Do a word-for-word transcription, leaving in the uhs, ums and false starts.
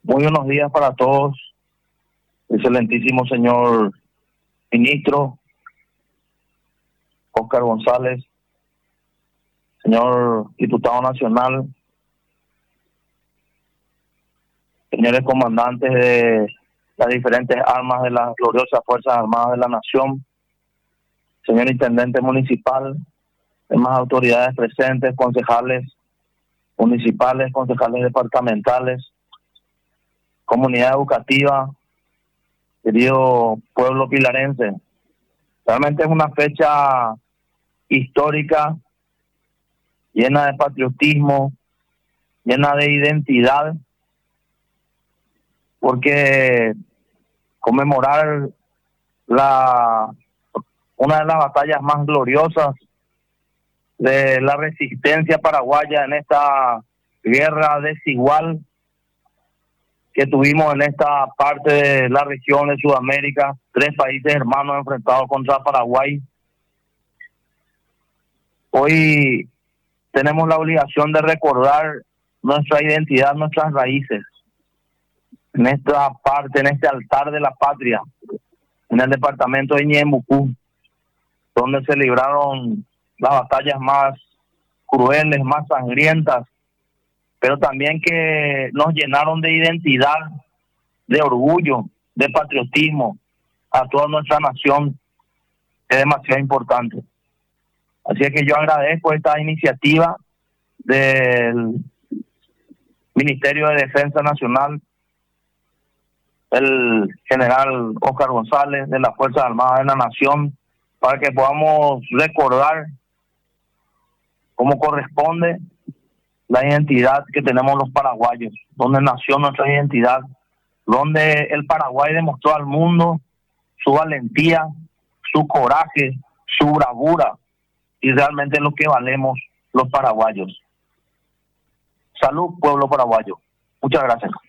Muy buenos días para todos, excelentísimo señor ministro Óscar González, señor diputado nacional, señores comandantes de las diferentes armas de las gloriosas Fuerzas Armadas de la Nación, señor intendente municipal, demás autoridades presentes, concejales municipales, concejales departamentales, comunidad educativa, querido pueblo pilarense. Realmente es una fecha histórica, llena de patriotismo, llena de identidad, porque conmemorar la una de las batallas más gloriosas de la resistencia paraguaya en esta guerra desigual que tuvimos en esta parte de la región de Sudamérica, tres países hermanos enfrentados contra Paraguay. Hoy tenemos la obligación de recordar nuestra identidad, nuestras raíces, en esta parte, en este altar de la patria, en el departamento de Ñeembucú, donde se libraron las batallas más crueles, más sangrientas, pero también que nos llenaron de identidad, de orgullo, de patriotismo a toda nuestra nación. Es demasiado importante. Así es que yo agradezco esta iniciativa del Ministerio de Defensa Nacional, el general Óscar González, de las Fuerzas Armadas de la Nación, para que podamos recordar como corresponde la identidad que tenemos los paraguayos, donde nació nuestra identidad, donde el Paraguay demostró al mundo su valentía, su coraje, su bravura, y realmente lo que valemos los paraguayos. Salud, pueblo paraguayo. Muchas gracias.